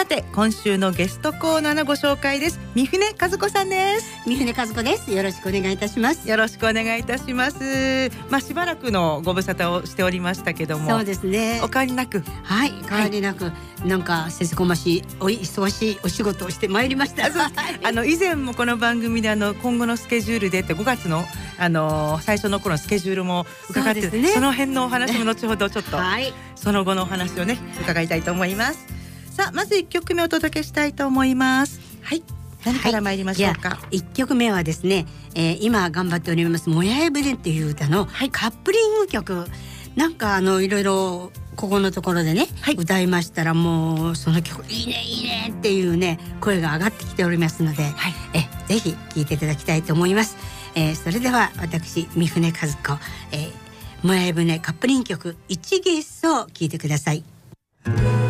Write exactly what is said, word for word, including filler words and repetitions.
さて今週のゲストコーナーのご紹介です。三船和子さんです。 三船和子です。よろしくお願いいたします。 よろしくお願いいたします。まあしばらくのご無沙汰をしておりましたけども、 そうですね、 お変わりなく。 はい、変わりなく、はい、なんかせせこましいお忙しいお仕事をしてまいりました。 あの以前もこの番組であの今後のスケジュールでってごがつのあの最初の頃のスケジュールも伺って、 そ,、ね、その辺のお話も後ほどちょっと、はい、その後のお話をね伺いたいと思います。さあまずいっきょくめお届けしたいと思います。はい、何から参りましょうか。はい、 いっきょくめはですね、えー、今頑張っておりますもやえ船っていう歌のカップリング曲、はい、なんかあのいろいろここのところでね、はい、歌いましたらもうその曲いいねいいねっていうね声が上がってきておりますので、はい、えぜひ聴いていただきたいと思います。えー、それでは私三船和子、えー、もやえ船カップリング曲一月奏聴いてください。